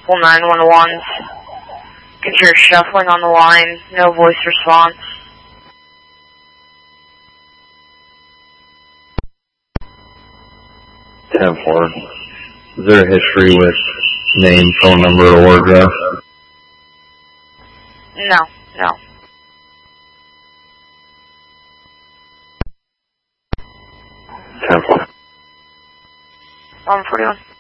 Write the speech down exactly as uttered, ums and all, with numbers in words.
Full nine one ones. Could hear shuffling on the line, no voice response. ten four. Is there a history with name, phone number, or address? No, no. ten four. one forty-one.